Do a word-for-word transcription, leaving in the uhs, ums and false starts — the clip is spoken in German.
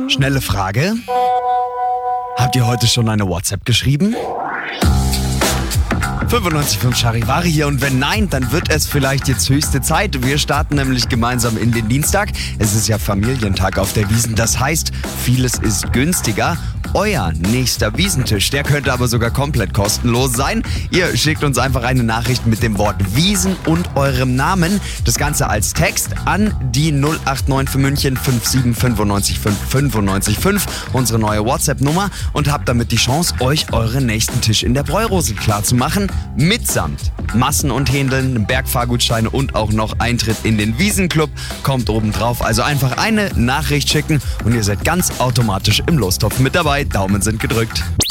Schnelle Frage. Habt ihr heute schon eine WhatsApp geschrieben? fünfundneunzig Komma fünf Charivari hier und wenn nein, dann wird es vielleicht jetzt höchste Zeit. Wir starten nämlich gemeinsam in den Dienstag. Es ist ja Familientag auf der Wiesn, das heißt, vieles ist günstiger. Euer nächster Wiesentisch, der könnte aber sogar komplett kostenlos sein. Ihr schickt uns einfach eine Nachricht mit dem Wort Wiesn und eurem Namen. Das Ganze als Text an die null acht neun für München fünf sieben fünf neun fünf fünf neun fünf, unsere neue WhatsApp-Nummer, und habt damit die Chance, euch euren nächsten Tisch in der Bräurose klarzumachen. Mitsamt Massen und Händeln, Bergfahrgutscheine und auch noch Eintritt in den Wiesenclub kommt obendrauf. Also einfach eine Nachricht schicken und ihr seid ganz automatisch im Lostopf mit dabei. Daumen sind gedrückt.